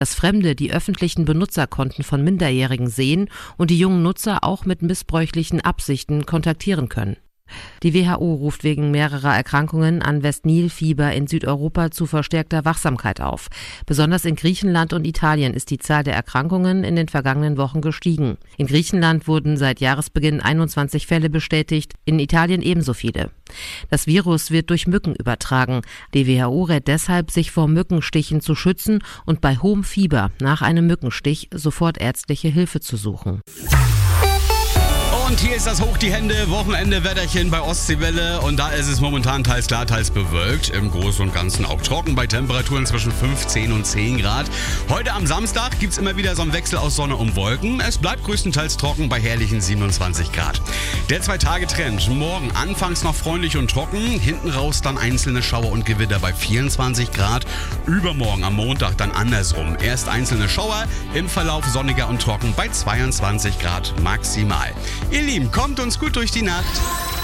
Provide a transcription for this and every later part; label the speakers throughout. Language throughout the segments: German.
Speaker 1: dass Fremde die öffentlichen Benutzerkonten von Minderjährigen sehen und die jungen Nutzer auch mit missbräuchlichen Absichten kontaktieren können. Die WHO ruft wegen mehrerer Erkrankungen an West-Nil-Fieber in Südeuropa zu verstärkter Wachsamkeit auf. Besonders in Griechenland und Italien ist die Zahl der Erkrankungen in den vergangenen Wochen gestiegen. In Griechenland wurden seit Jahresbeginn 21 Fälle bestätigt, in Italien ebenso viele. Das Virus wird durch Mücken übertragen. Die WHO rät deshalb, sich vor Mückenstichen zu schützen und bei hohem Fieber nach einem Mückenstich sofort ärztliche Hilfe zu suchen.
Speaker 2: Und hier ist das Hoch die Hände Wochenende-Wetterchen bei Ostseewelle und da ist es momentan teils klar, teils bewölkt. Im Großen und Ganzen auch trocken bei Temperaturen zwischen 15 und 10 Grad. Heute am Samstag gibt es immer wieder so einen Wechsel aus Sonne und Wolken. Es bleibt größtenteils trocken bei herrlichen 27 Grad. Der 2-Tage-Trend. Morgen anfangs noch freundlich und trocken, hinten raus dann einzelne Schauer und Gewitter bei 24 Grad. Übermorgen am Montag dann andersrum. Erst einzelne Schauer, im Verlauf sonniger und trocken bei 22 Grad maximal. Ihr Lieben, kommt uns gut durch die Nacht.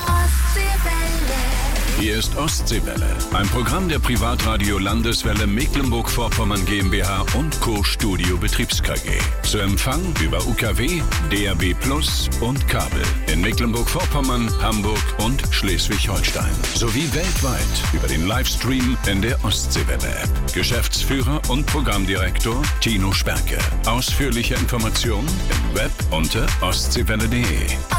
Speaker 3: Hier ist Ostseewelle, ein Programm der Privatradio Landeswelle Mecklenburg-Vorpommern GmbH und Co. Studio Betriebs KG. Zu Empfang über UKW, DAB+ und Kabel in Mecklenburg-Vorpommern, Hamburg und Schleswig-Holstein. Sowie weltweit über den Livestream in der Ostseewelle-App. Geschäftsführer und Programmdirektor Tino Sperke. Ausführliche Informationen im Web unter ostseewelle.de.